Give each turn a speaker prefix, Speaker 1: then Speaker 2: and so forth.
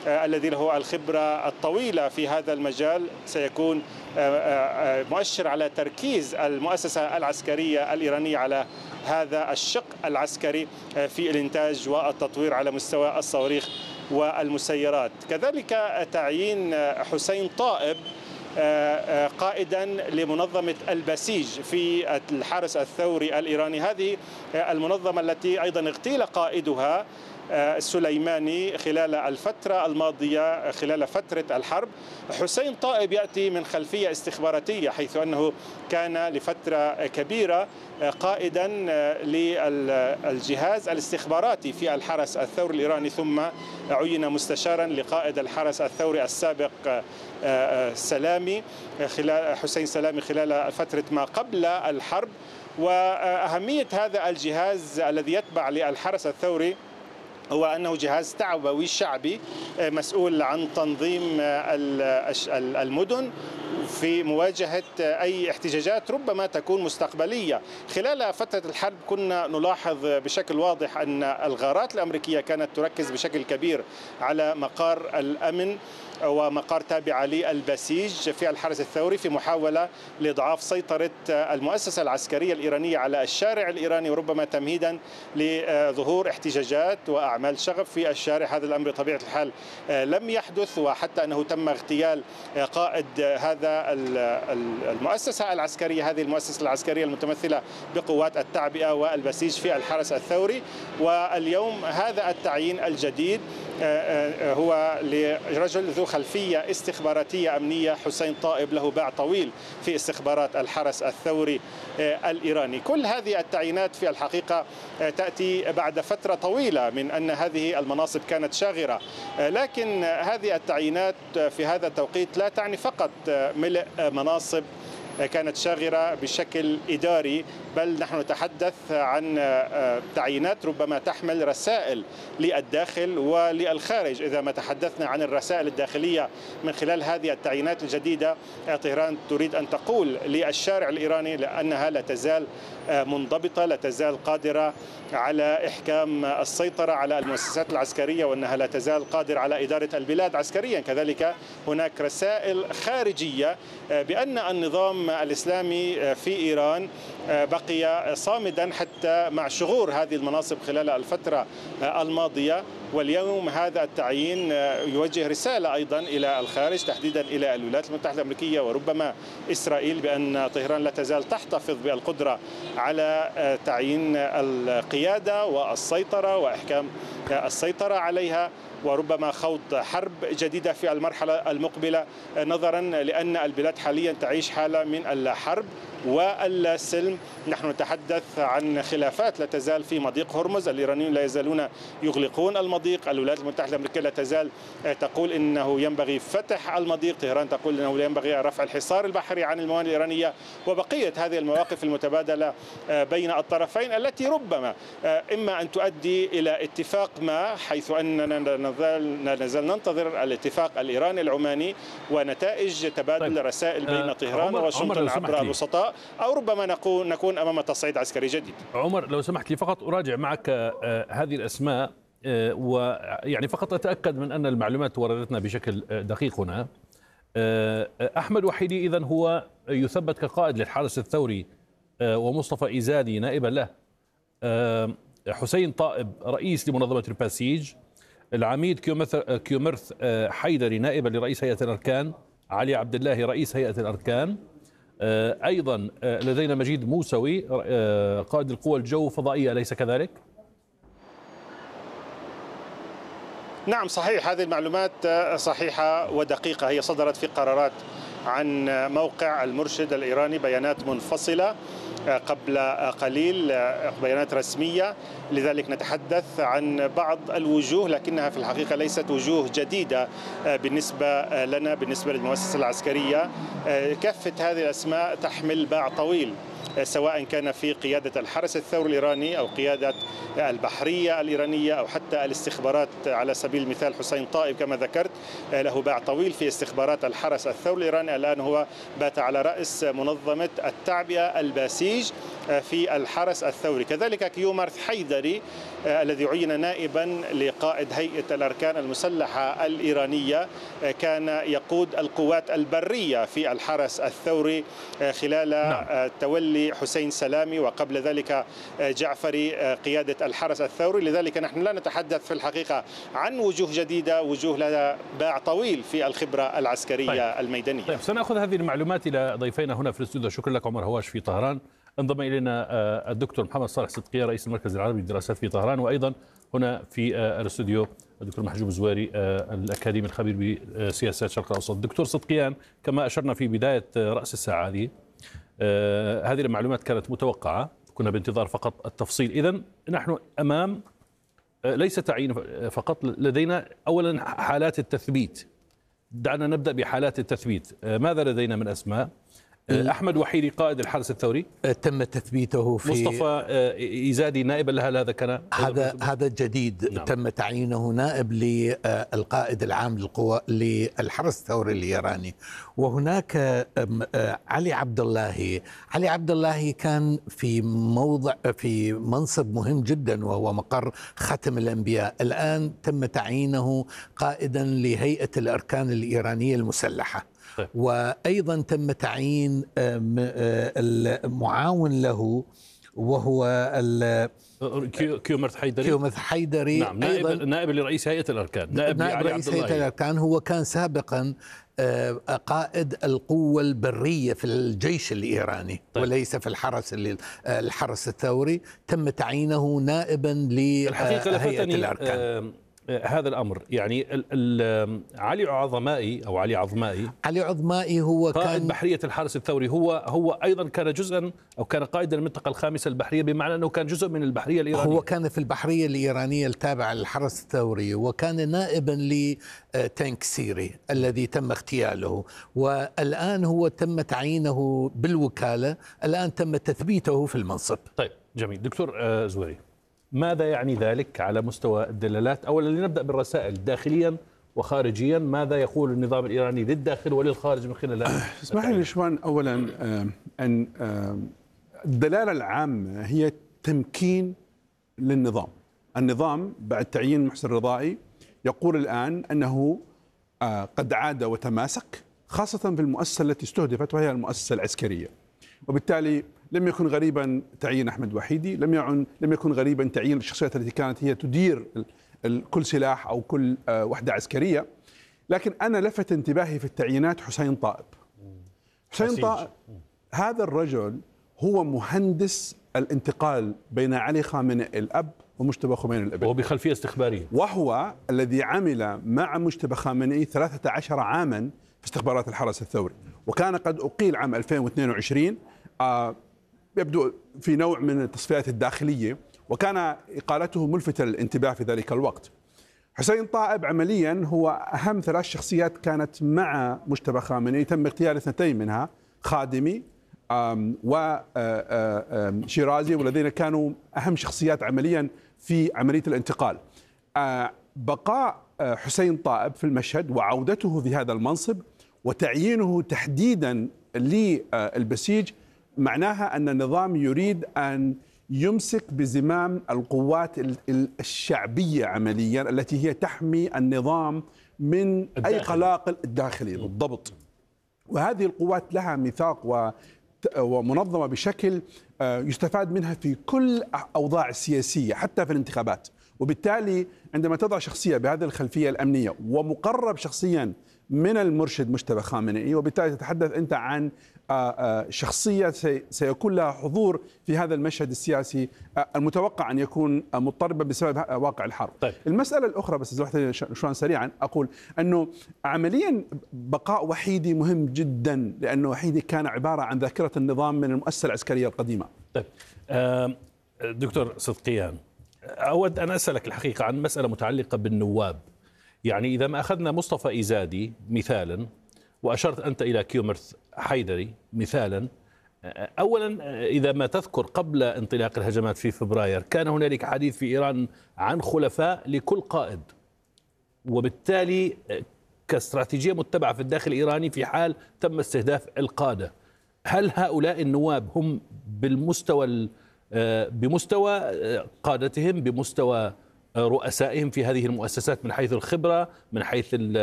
Speaker 1: الذي له الخبرة الطويلة في هذا المجال سيكون مؤشر على تركيز المؤسسة العسكرية الإيرانية على هذا الشق العسكري في الإنتاج والتطوير على مستوى الصواريخ والمسيرات. كذلك تعيين حسين طائب قائدا لمنظمة البسيج في الحرس الثوري الإيراني، هذه المنظمة التي أيضا اغتيل قائدها السليماني خلال الفترة الماضية خلال فترة الحرب. حسين طائب يأتي من خلفية استخباراتية، حيث أنه كان لفترة كبيرة قائدا للجهاز الاستخباراتي في الحرس الثوري الإيراني، ثم عين مستشارا لقائد الحرس الثوري السابق حسين سلامي خلال فترة ما قبل الحرب. وأهمية هذا الجهاز الذي يتبع للحرس الثوري هو أنه جهاز تعبوي شعبي مسؤول عن تنظيم المدن في مواجهة أي احتجاجات ربما تكون مستقبلية. خلال فترة الحرب كنا نلاحظ بشكل واضح أن الغارات الأمريكية كانت تركز بشكل كبير على مقار الأمن ومقار تابعة للبسيج في الحرس الثوري في محاولة لإضعاف سيطرة المؤسسة العسكرية الإيرانية على الشارع الإيراني، وربما تمهيدا لظهور احتجاجات وأعمال شغب في الشارع. هذا الأمر بطبيعة الحال لم يحدث، وحتى أنه تم اغتيال قائد هذا المؤسسة العسكرية، هذه المؤسسة العسكرية المتمثلة بقوات التعبئة والبسيج في الحرس الثوري. واليوم هذا التعيين الجديد هو لرجل ذو خلفية استخباراتية أمنية، حسين طائب له باع طويل في استخبارات الحرس الثوري الإيراني. كل هذه التعيينات في الحقيقة تأتي بعد فترة طويلة من أن هذه المناصب كانت شاغرة، لكن هذه التعيينات في هذا التوقيت لا تعني فقط ملء مناصب كانت شاغرة بشكل إداري، بل نحن نتحدث عن تعيينات ربما تحمل رسائل للداخل وللخارج. إذا ما تحدثنا عن الرسائل الداخلية من خلال هذه التعيينات الجديدة، طهران تريد أن تقول للشارع الإيراني لأنها لا تزال منضبطة، لا تزال قادرة على إحكام السيطرة على المؤسسات العسكرية، وأنها لا تزال قادرة على إدارة البلاد عسكريا. كذلك هناك رسائل خارجية بأن النظام الإسلامي في إيران بقي صامدا حتى مع شغور هذه المناصب خلال الفترة الماضية. واليوم هذا التعيين يوجه رسالة أيضا إلى الخارج، تحديدا إلى الولايات المتحدة الأمريكية وربما إسرائيل، بأن طهران لا تزال تحتفظ بالقدرة على تعيين القيادة والسيطرة وإحكام السيطرة عليها، وربما خوض حرب جديدة في المرحلة المقبلة، نظرا لأن البلاد حاليا تعيش حالة من الحرب والسلم. نحن نتحدث عن خلافات لا تزال في مضيق هرمز، الإيرانيون لا يزالون يغلقون المضيق، الولايات المتحدة الأمريكية لا تزال تقول إنه ينبغي فتح المضيق، طهران تقول إنه لا ينبغي رفع الحصار البحري عن الموانئ الإيرانية، وبقية هذه المواقف المتبادلة بين الطرفين التي ربما إما أن تؤدي إلى اتفاق ما، حيث أننا نزال ننتظر الاتفاق الإيراني العماني ونتائج تبادل رسائل بين طهران وواشنطن عبر الوسطاء، أو ربما نكون أمام تصعيد عسكري جديد.
Speaker 2: عمر، لو سمحت لي فقط أراجع معك هذه الأسماء، ويعني فقط أتأكد من أن المعلومات وردتنا بشكل دقيق هنا. أحمد وحيدي إذن هو يثبت كقائد للحرس الثوري، ومصطفى إيزادي نائبا له، حسين طائب رئيس لمنظمة الباسيج، العميد كيومرث حيدري نائبا لرئيس هيئة الأركان، علي عبد الله رئيس هيئة الأركان، أيضا لدينا مجيد موسوي قائد القوى الجو فضائية، أليس كذلك؟
Speaker 1: نعم صحيح، هذه المعلومات صحيحة ودقيقة، هي صدرت في قرارات عن موقع المرشد الإيراني، بيانات منفصلة قبل قليل، بيانات رسمية، لذلك نتحدث عن بعض الوجوه لكنها في الحقيقة ليست وجوه جديدة بالنسبة لنا، بالنسبة للمؤسسة العسكرية. كافة هذه الأسماء تحمل باع طويل سواء كان في قيادة الحرس الثوري الإيراني أو قيادة البحرية الإيرانية أو حتى الاستخبارات. على سبيل المثال حسين طائب كما ذكرت له باع طويل في استخبارات الحرس الثوري الإيراني، الآن هو بات على رأس منظمة التعبئة الباسيج في الحرس الثوري. كذلك كيومرث حيدري الذي عين نائبا لقائد هيئة الأركان المسلحة الإيرانية، كان يقود القوات البرية في الحرس الثوري خلال تولي حسين سلامي وقبل ذلك جعفري قيادة الحرس الثوري. لذلك نحن لا نتحدث في الحقيقة عن وجوه جديدة، وجوه لها باع طويل في الخبرة العسكرية الميدانية.
Speaker 2: طيب سنأخذ هذه المعلومات إلى ضيفينا هنا في الاستوديو. شكرا لك عمر هواش في طهران. انضم إلينا الدكتور محمد صالح صدقية رئيس المركز العربي للدراسات في طهران، وأيضا هنا في الاستوديو الدكتور محجوب زواري الأكاديمي الخبير بسياسات الشرق الأوسط. دكتور صدقيان، كما أشرنا في بداية رأس الساعة هذه المعلومات كانت متوقعة، كنا بانتظار فقط التفصيل. إذن نحن أمام ليس تعيين فقط، لدينا أولا حالات التثبيت. دعنا نبدأ بحالات التثبيت. ماذا لدينا من أسماء؟ أحمد وحيدي قائد الحرس الثوري
Speaker 3: تم تثبيته في
Speaker 2: مصطفى إيزادي نائبا لها، هذا كان
Speaker 3: هذا جديد. نعم. تم تعيينه نائب للقائد العام للقوى للحرس الثوري الإيراني. وهناك علي عبد الله كان في منصب مهم جدا وهو مقر ختم الأنبياء. الآن تم تعيينه قائدا لهيئة الأركان الإيرانية المسلحة. وأيضا تم تعيين المعاون له وهو
Speaker 2: كيومرث
Speaker 3: حيدري.
Speaker 2: نعم، نائب لرئيس هيئة الأركان،
Speaker 3: نائب رئيس هيئة الأركان. هو كان سابقا قائد القوة البرية في الجيش الإيراني. طيب. وليس في الحرس الثوري. تم تعيينه نائبا لهيئة الأركان.
Speaker 2: هذا الأمر يعني علي عظمائي هو قائد بحرية الحرس الثوري، هو أيضا كان جزءا أو كان قائد المنطقة الخامسة البحرية، بمعنى أنه كان جزء من البحرية الإيرانية.
Speaker 3: هو كان في البحرية الإيرانية التابعة للحرس الثوري، وكان نائبا لتانك سيري الذي تم اغتياله. والآن هو تم تعيينه بالوكالة، الآن تم تثبيته في المنصب.
Speaker 2: طيب جميل. دكتور زواري، ماذا يعني ذلك على مستوى الدلالات؟ أولا لنبدأ بالرسائل داخليا وخارجيا. ماذا يقول النظام الإيراني للداخل وللخارج من خلال هذا؟
Speaker 4: اسمح لي شوان، أولا أن الدلالة العامة هي تمكين للنظام. النظام بعد تعيين محسن رضائي يقول الآن أنه قد عاد وتماسك، خاصة في المؤسسة التي استهدفت وهي المؤسسة العسكرية. وبالتالي لم يكن غريبا تعيين أحمد وحيدي، لم يكن غريبا تعيين الشخصيات التي كانت هي تدير كل سلاح أو كل وحدة عسكرية. لكن أنا لفت انتباهي في التعيينات حسين طائب. حسين طائب هذا الرجل هو مهندس الانتقال بين علي خامنئي الأب ومجتبى خميني الابن،
Speaker 2: وهو بخلفية استخبارية،
Speaker 4: وهو الذي عمل مع مجتبى خامنئي 13 عاما في استخبارات الحرس الثوري، وكان قد أقيل عام 2022 يبدو في نوع من التصفيات الداخلية، وكان إقالته ملفتة للانتباه في ذلك الوقت. حسين طائب عمليا هو أهم 3 شخصيات كانت مع مجتبى خامنئي، تم اغتيال 2 منها، خادمي وشيرازي، والذين كانوا أهم شخصيات عمليا في عملية الانتقال. بقاء حسين طائب في المشهد وعودته في هذا المنصب وتعيينه تحديدا للبسيج معناها أن النظام يريد أن يمسك بزمام القوات الشعبية عمليا التي هي تحمي النظام من أي قلاقل الداخلي. بالضبط. وهذه القوات لها ميثاق ومنظمة بشكل يستفاد منها في كل أوضاع السياسية حتى في الانتخابات. وبالتالي عندما تضع شخصية بهذه الخلفية الأمنية ومقرب شخصيا من المرشد مجتبى خامنئي، وبالتالي تتحدث أنت عن شخصية سيكون لها حضور في هذا المشهد السياسي المتوقع أن يكون مضطربا بسبب واقع الحرب.
Speaker 2: طيب.
Speaker 4: المسألة الأخرى بس شوان سريعا أقول أنه عمليا بقاء وحيدي مهم جدا، لأنه وحيدي كان عبارة عن ذاكرة النظام من المؤسسة العسكرية القديمة.
Speaker 2: طيب دكتور صدقيان، أود أن أسألك الحقيقة عن مسألة متعلقة بالنواب. يعني إذا ما أخذنا مصطفى إيزادي مثالا، وأشرت أنت إلى كيومرث حيدري مثالا، أولا إذا ما تذكر قبل انطلاق الهجمات في فبراير كان هنالك حديث في إيران عن خلفاء لكل قائد، وبالتالي كاستراتيجية متبعة في الداخل الإيراني في حال تم استهداف القادة. هل هؤلاء النواب هم بمستوى قادتهم، بمستوى رؤسائهم في هذه المؤسسات من حيث الخبرة، من حيث